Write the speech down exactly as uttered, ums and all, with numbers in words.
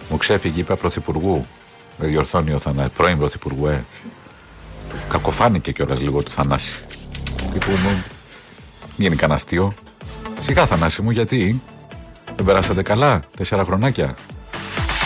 Μου ξέφυγε, είπα πρωθυπουργού. Με διορθώνει ο Θανάσης, πρώην πρωθυπουργού, ε. Κακοφάνηκε κιόλας λίγο του Θανάση. Τύπου μου γίνει κανένα αστείο. Σιγά Θανάση μου, γιατί δεν περάσατε καλά, τέσσερα χρονάκια.